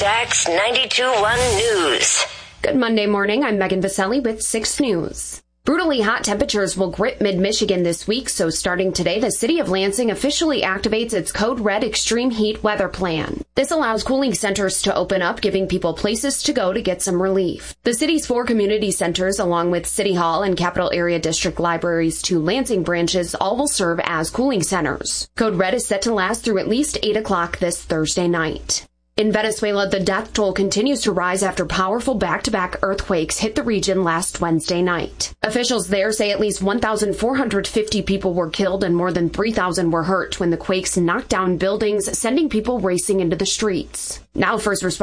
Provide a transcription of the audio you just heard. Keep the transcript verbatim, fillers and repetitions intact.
Jax ninety-two point one News. Good Monday morning. I'm Megan Vaselli with six News. Brutally hot temperatures will grip mid-Michigan this week, so starting today, the city of Lansing officially activates its Code Red Extreme Heat Weather Plan. This allows cooling centers to open up, giving people places to go to get some relief. The city's four community centers, along with City Hall and Capital Area District Library's two Lansing branches, all will serve as cooling centers. Code Red is set to last through at least eight o'clock this Thursday night. In Venezuela, the death toll continues to rise after powerful back-to-back earthquakes hit the region last Wednesday night. Officials there say at least one thousand four hundred fifty people were killed and more than three thousand were hurt when the quakes knocked down buildings, sending people racing into the streets. Now, first responders